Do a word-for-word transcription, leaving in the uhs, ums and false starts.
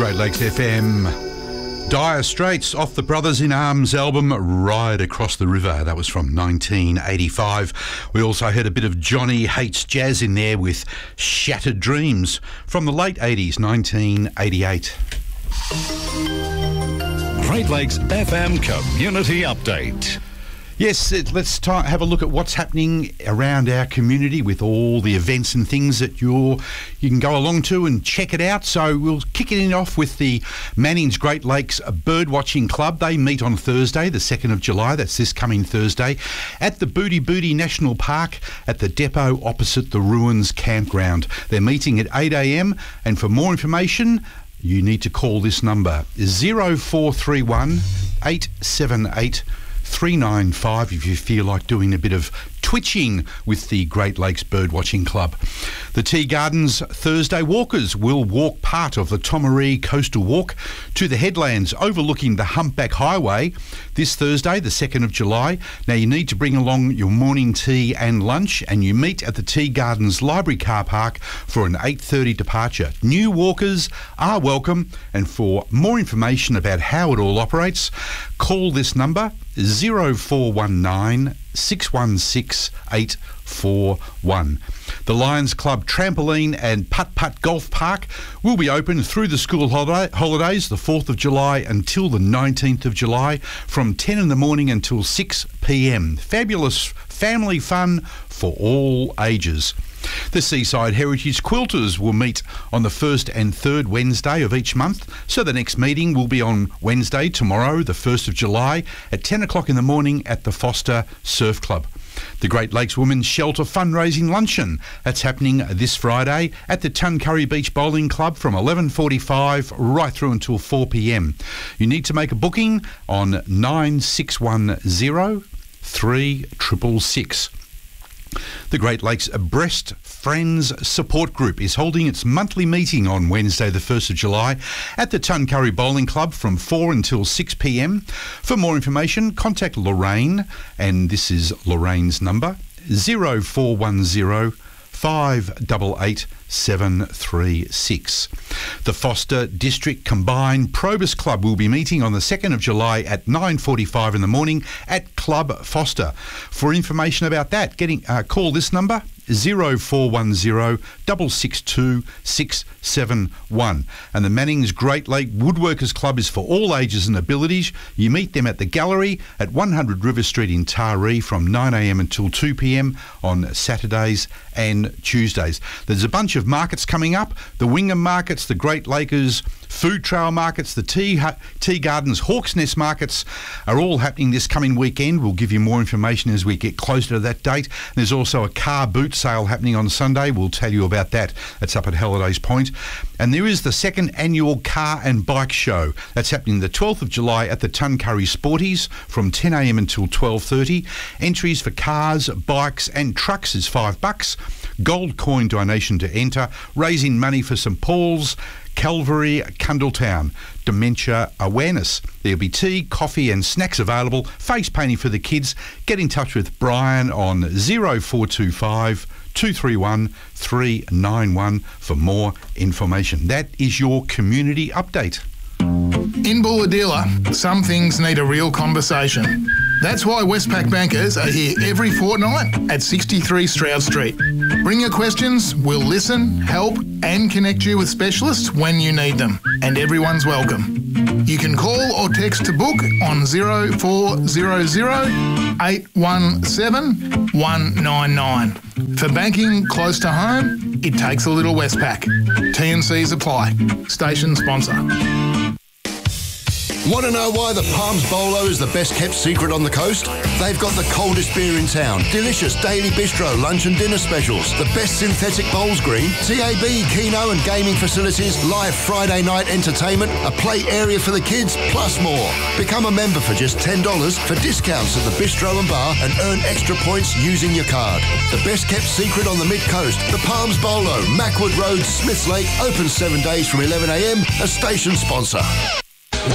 Great Lakes F M. Dire Straits off the Brothers in Arms album Ride Across the River. That was from nineteen eighty-five. We also heard a bit of Johnny Hates Jazz in there with Shattered Dreams from the late eighties, nineteen eighty-eight. Great Lakes F M Community Update. Yes, it, let's ta- have a look at what's happening around our community with all the events and things that you're, you can go along to and check it out. So we'll kick it off with the Manning's Great Lakes Birdwatching Club. They meet on Thursday, the second of July. That's this coming Thursday at the Booty Booty National Park at the depot opposite the Ruins Campground. They're meeting at eight a.m. and for more information, you need to call this number zero four three one, eight seven eight, three nine five if you feel like doing a bit of twitching with the Great Lakes Birdwatching Club. The Tea Gardens Thursday walkers will walk part of the Tomaree Coastal Walk to the headlands overlooking the Humpback Highway this Thursday, the second of July. Now you need to bring along your morning tea and lunch, and you meet at the Tea Gardens Library Car Park for an eight thirty departure. New walkers are welcome, and for more information about how it all operates, call this number zero four one nine, six one six, eight four one. The Lions Club Trampoline and Putt Putt Golf Park will be open through the school holiday, holidays, the fourth of July until the nineteenth of July, from ten in the morning until six p.m. Fabulous family fun for all ages. The Seaside Heritage Quilters will meet on the first and third Wednesday of each month, so the next meeting will be on Wednesday, tomorrow, the first of July, at ten o'clock in the morning at the Foster Surf Club. The Great Lakes Women's Shelter Fundraising Luncheon, that's happening this Friday at the Tuncurry Beach Bowling Club from eleven forty-five right through until four p.m. You need to make a booking on nine six one zero, three six six six. The Great Lakes Breast Friends Support Group is holding its monthly meeting on Wednesday the first of July at the Tuncurry Bowling Club from four until six p.m. For more information, contact Lorraine, and this is Lorraine's number, zero four one zero, five eight eight, seven three six. The Foster District Combined Probus Club will be meeting on the second of July at nine forty-five in the morning at Club Foster. For information about that, getting uh, call this number zero four one zero, six six two, six seven one. And the Manning's Great Lake Woodworkers Club is for all ages and abilities. You meet them at the gallery at one hundred River Street in Taree from nine a.m. until two p.m. on Saturdays and Tuesdays. There's a bunch of markets coming up: the Wingham markets, the Great Lakers Food Trail markets, the Tea, Tea Gardens Hawks Nest markets are all happening this coming weekend. We'll give you more information as we get closer to that date. There's also a car boot sale happening on Sunday. We'll tell you about that. That's up at Halliday's Point. And there is the second annual Car and Bike Show. That's happening the twelfth of July at the Tuncurry Sporties from ten a.m. until twelve thirty. Entries for cars, bikes and trucks is five bucks. Gold coin donation to enter, raising money for St Paul's, Calvary, Cundletown, dementia awareness. There'll be tea, coffee and snacks available. Face painting for the kids. Get in touch with Brian on zero four two five, two three one, three nine one for more information. That is your community update. In Bulahdelah, some things need a real conversation. That's why Westpac bankers are here every fortnight at sixty-three Stroud Street. Bring your questions, we'll listen, help and connect you with specialists when you need them. And everyone's welcome. You can call or text to book on zero four zero zero, eight one seven, one nine nine. For banking close to home, it takes a little Westpac. T and Cs apply. Station sponsor. Want to know why the Palms Bolo is the best kept secret on the coast? They've got the coldest beer in town, delicious daily bistro, lunch and dinner specials, the best synthetic bowls green, T A B, Keno and gaming facilities, live Friday night entertainment, a play area for the kids, plus more. Become a member for just ten dollars for discounts at the bistro and bar and earn extra points using your card. The best kept secret on the mid-coast, the Palms Bolo, Mackwood Road, Smiths Lake, open seven days from eleven a.m, a station sponsor.